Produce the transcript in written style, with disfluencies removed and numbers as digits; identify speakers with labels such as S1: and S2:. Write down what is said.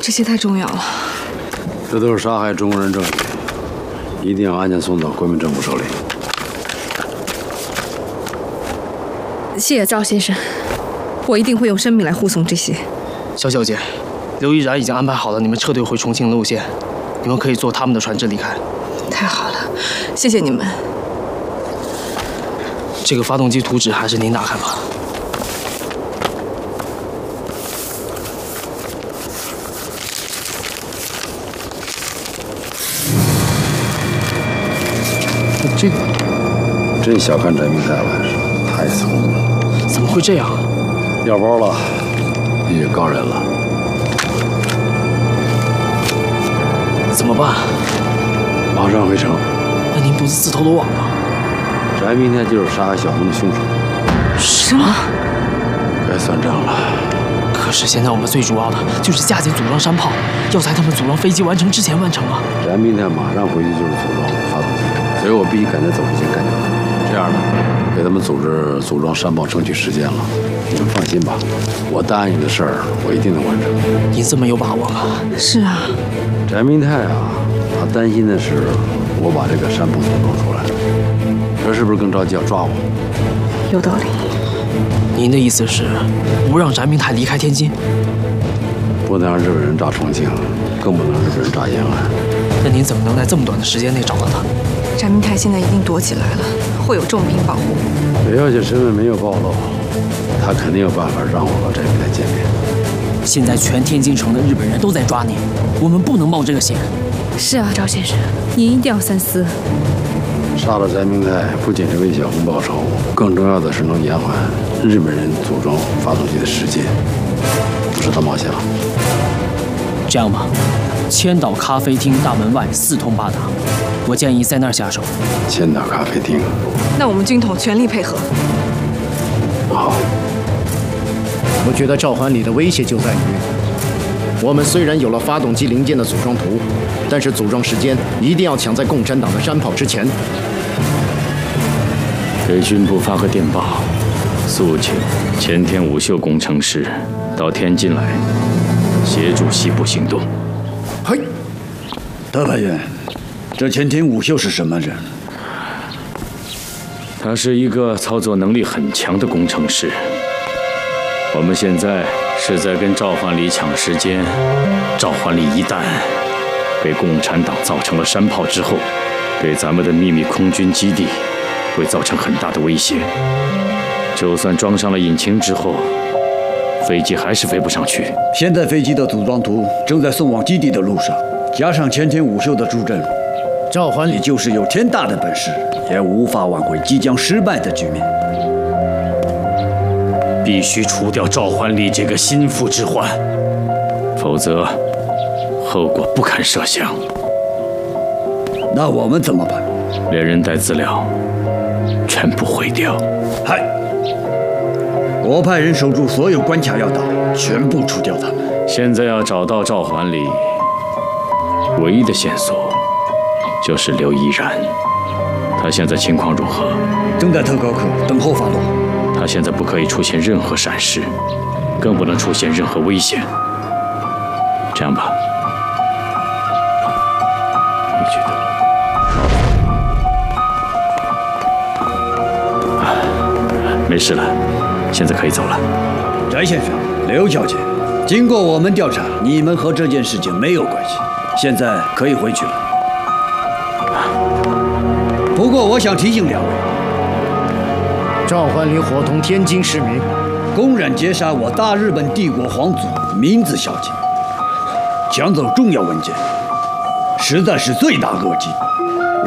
S1: 这些太重要了。
S2: 这都是杀害中国人证据，一定要安全送到国民政府手里。
S1: 谢谢赵先生，我一定会用生命来护送这些。
S3: 肖小姐，刘一然已经安排好了你们撤退回重庆的路线，你们可以坐他们的船只离开。
S1: 太好了，谢谢你们。
S3: 这个发动机图纸还是您打开吧。这个
S2: 真小看翟明泰了，太聪明了。
S3: 怎么会这样？
S2: 掉包了，遇高人了。
S3: 怎么办？
S2: 马上回城。
S3: 那您不是自投罗网吗？
S2: 翟明泰就是杀害小红的凶手。
S3: 什么？
S2: 该算账了。
S3: 可是现在我们最主要的就是加紧组装山炮，要在他们组装飞机完成之前完成啊。
S2: 翟明泰马上回去就是组装发动机。所以我必须赶在走之前干掉他。这样呢，给他们组织组装山炮争取时间了。你们放心吧，我答应你的事儿，我一定能完成。
S3: 您这么有把握吗？
S1: 是啊。
S2: 翟明泰啊，他担心的是我把这个山炮组装出来，这是不是更着急要抓我？
S1: 有道理。
S3: 您的意思是不让翟明泰离开天津？
S2: 不能让日本人炸重庆，更不能让日本人炸延安。
S3: 那您怎么能在这么短的时间内找到他？
S1: 翟明泰现在一定躲起来了，会有重兵保护。
S2: 韦小姐身份没有暴露，他肯定有办法让我和翟明泰见面。
S4: 现在全天津城的日本人都在抓你，我们不能冒这个险。
S1: 是啊，赵先生，您一定要三思。
S2: 杀了翟明泰，不仅是为小红报仇，更重要的是能延缓日本人组装发动机的时间，不是大冒险了。
S4: 这样吧，千岛咖啡厅大门外四通八达，我建议在那儿下手。
S2: 千岛咖啡厅。
S1: 那我们军统全力配合。
S2: 好。
S5: 我觉得赵环里的威胁就在于，我们虽然有了发动机零件的组装图，但是组装时间一定要抢在共产党的山炮之前。
S6: 给军部发个电报，肃请前田武秀工程师到天津来协助西部行动。
S7: 嘿，德派员，这前田武秀是什么人？
S6: 他是一个操作能力很强的工程师。我们现在是在跟赵焕礼抢时间。赵焕礼一旦给共产党造成了山炮之后，对咱们的秘密空军基地会造成很大的威胁。就算装上了引擎之后，飞机还是飞不上去。
S7: 现在飞机的组装图正在送往基地的路上，加上前田武秀的助阵，赵环礼就是有天大的本事，也无法挽回即将失败的局面。
S6: 必须除掉赵环礼这个心腹之患，否则后果不堪设想。
S7: 那我们怎么办？
S6: 连人带资料全部毁掉。
S7: 嗨，我派人守住所有关卡要道，全部除掉他们。
S6: 现在要找到赵环礼，唯一的线索就是刘一然。他现在情况如何？
S7: 正在特高课等候发落。
S6: 他现在不可以出现任何闪失，更不能出现任何危险。这样吧，你觉得？没事了，现在可以走了。
S7: 翟先生、刘小姐，经过我们调查，你们和这件事情没有关系，现在可以回去了。不过我想提醒两位，
S5: 赵环礼伙同天津市民，
S7: 公然劫杀我大日本帝国皇族明子小姐，抢走重要文件，实在是罪大恶极。